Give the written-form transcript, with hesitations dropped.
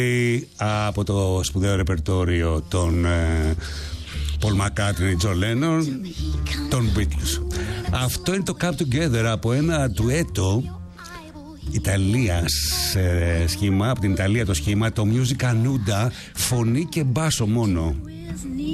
από το σπουδαίο ρεπερτόριο των Paul McCartney, John Lennon, των Beatles. Αυτό είναι το Come Together από ένα ντουέτο Ιταλίας σχήμα, από την Ιταλία το σχήμα, το Musica Nuda, φωνή και μπάσο μόνο.